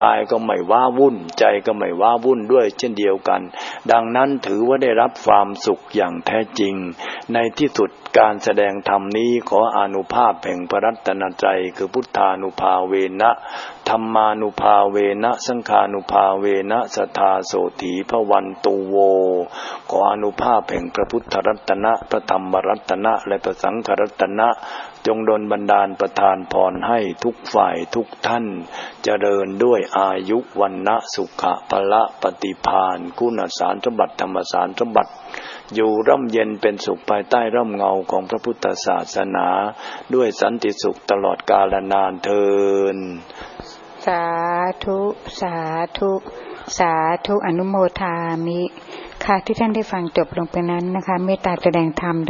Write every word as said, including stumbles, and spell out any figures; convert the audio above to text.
กายก็ไม่ว้าวุ่นใจก็ไม่ว้าวุ่นด้วยเช่นเดียวกันดังนั้นถือว่าได้รับความสุขอย่างแท้จริงในที่สุดการแสดงธรรมนี้ขออานุภาพแห่งพระรัตนตรัยคือพุทธานุภาเวนะธัมมานุภาเวนะสังฆานุภาเวนะสัทธาโสถีภวันตุโวขออานุภาพแห่งพระพุทธรัตนะพระธรรมรัตนะและพระสังฆรัตนะจงดลบันดาลประทานพรให้ทุกฝ่ายทุกท่านเจริญด้วยอายุวันนะสุขะพละปฏิภาณคุณสารสมบัติธรรมสารสมบัติอยู่ร่มเย็นเป็นสุขภายใต้ร่มเงาของพระพุทธศาสนาด้วยสันติสุขตลอดกาลนานเทอญสาธุสาธุสาธุอนุโมทามิค่ะที่ท่านได้ฟังจบลงไปนั้นนะคะเมตตาแสดงธรรม